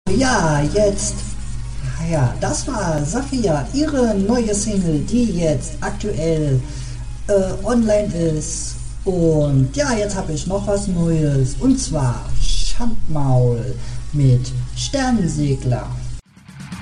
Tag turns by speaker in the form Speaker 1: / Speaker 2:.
Speaker 1: Ja, jetzt, ja, das war Safia, ihre neue Single, die jetzt aktuell online ist. Und ja, jetzt habe ich noch was Neues, und zwar Schandmaul mit Sternensegler.